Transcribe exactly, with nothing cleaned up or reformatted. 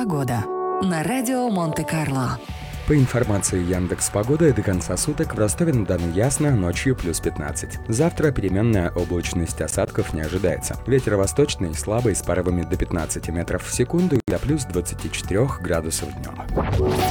Погода на радио Монте-Карло. По информации Яндекс.Погоды, до конца суток в Ростове-на-Дону ясно, ночью плюс пятнадцать. Завтра переменная облачность, осадков не ожидается. Ветер восточный, слабый, с порывами до пятнадцати метров в секунду и до плюс двадцати четырёх градусов днем.